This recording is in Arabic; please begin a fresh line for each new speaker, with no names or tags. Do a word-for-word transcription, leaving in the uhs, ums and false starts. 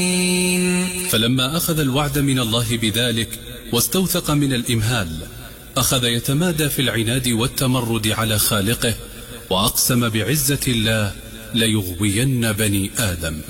فلما أخذ الوعد من الله بذلك واستوثق من الإمهال، أخذ يتمادى في العناد والتمرد على خالقه، وأقسم بعزة الله ليغوين بني آدم.